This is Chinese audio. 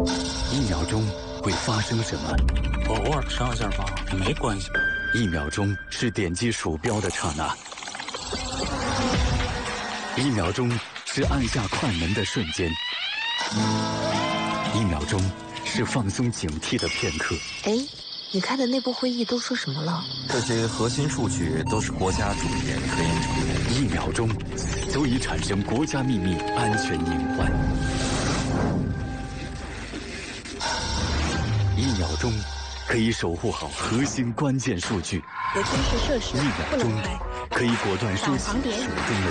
1秒钟会发生什么？ 我偶尔上一下网也没关系。 1秒钟是点击鼠标的刹那，1秒钟是按下快门的瞬间，1秒钟是放松警惕的片刻。 哎，你开的内部会议都说什么了？ 这些核心数据都是国家重点科研成果。 1秒钟足以产生国家秘密安全隐患。1秒钟可以守护好核心关键数据。 有军事设施 1秒钟不能开。 可以果断收起手中的